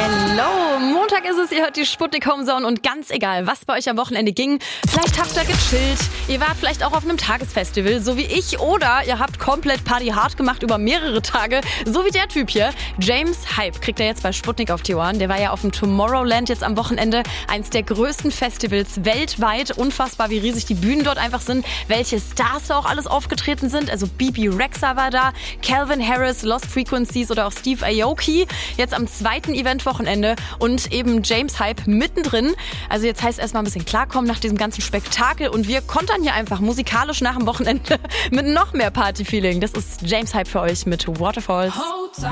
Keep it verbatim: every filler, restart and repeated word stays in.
Hello, Montag ist es, ihr hört die Sputnik Homezone und ganz egal, was bei euch am Wochenende ging, vielleicht habt ihr gechillt, ihr wart vielleicht auch auf einem Tagesfestival, so wie ich, oder ihr habt komplett Party hard gemacht über mehrere Tage, so wie der Typ hier. James Hype kriegt er jetzt bei Sputnik auf die Ohren, der war ja auf dem Tomorrowland jetzt am Wochenende, eins der größten Festivals weltweit, unfassbar, wie riesig die Bühnen dort einfach sind, welche Stars da auch alles aufgetreten sind, also Bebe Rexha war da, Calvin Harris, Lost Frequencies oder auch Steve Aoki, jetzt am zweiten Eventwochenende und eben James Hype mittendrin. Also jetzt heißt erstmal ein bisschen klarkommen nach diesem ganzen Spektakel und wir kontern hier einfach musikalisch nach dem Wochenende mit noch mehr Party-Feeling. Das ist James Hype für euch mit Waterfalls.